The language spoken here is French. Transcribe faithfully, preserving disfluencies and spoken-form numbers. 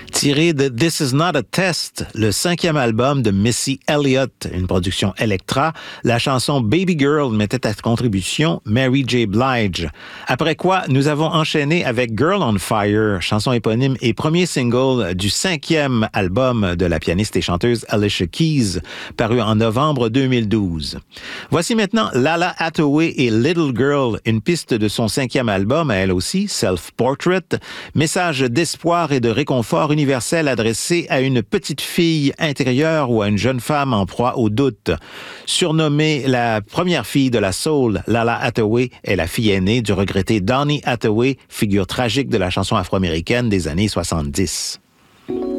Tiré de This Is Not a Test, le cinquième album de Missy Elliott, une production Elektra, la chanson Baby Girl mettait à contribution Mary J. Blige. Après quoi, nous avons enchaîné avec Girl on Fire, chanson éponyme et premier single du cinquième album de la pianiste et chanteuse Alicia Keys, paru en novembre deux mille douze. Voici maintenant Lala Hathaway et Little Girl, une piste de son cinquième album, à elle aussi, Self Portrait, message d'espoir et de réconfort universel adressé à une petite fille intérieure ou à une jeune femme en proie au doute. Surnommée la première fille de la soul, Lala Hathaway est la fille aînée du regretté Donny Hathaway, figure tragique de la chanson afro-américaine des années soixante-dix.